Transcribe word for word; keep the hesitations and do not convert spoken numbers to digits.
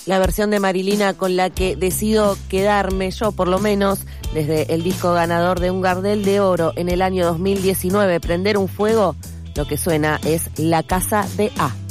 La versión de Marilina con la que decido quedarme, yo por lo menos, desde el disco ganador de un Gardel de Oro en el año dos mil diecinueve, Prender un Fuego, lo que suena es La Casa de A.